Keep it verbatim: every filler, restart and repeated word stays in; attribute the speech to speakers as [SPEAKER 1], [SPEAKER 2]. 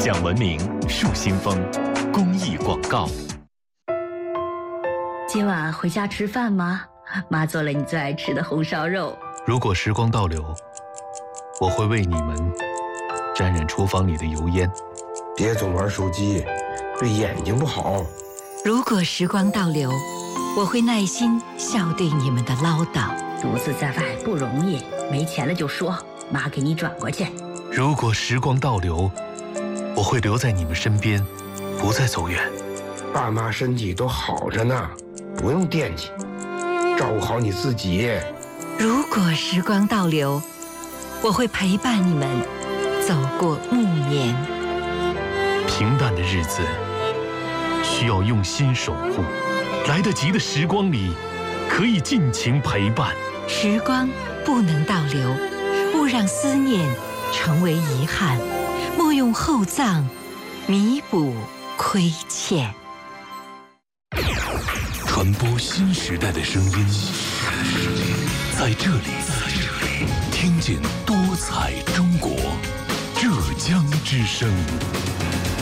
[SPEAKER 1] 讲文明树新风公益广告。
[SPEAKER 2] 今晚回家吃饭吗？妈做了你最爱吃的红烧肉。
[SPEAKER 3] 如果时光倒流，我会为你们沾染厨房里的油烟。
[SPEAKER 4] 别总玩手机，对眼睛不好。
[SPEAKER 5] 如果时光倒流，我会耐心笑对你们的唠叨。
[SPEAKER 2] 独自在外不容易，没钱了就说，妈给你转过去。
[SPEAKER 3] 如果时光倒流，我会留在你们身边，不再走远。
[SPEAKER 4] 爸妈身体都好着呢，不用惦记，照顾好你自己。
[SPEAKER 5] 如果时光倒流，我会陪伴你们走过暮年。
[SPEAKER 3] 平淡的日子需要用心守护，来得及的时光里可以尽情陪伴。
[SPEAKER 5] 时光不能倒流，勿让思念成为遗憾，莫用厚葬弥补亏欠。
[SPEAKER 6] 传播新时代的声音，在这里听见多彩中国，浙江之声。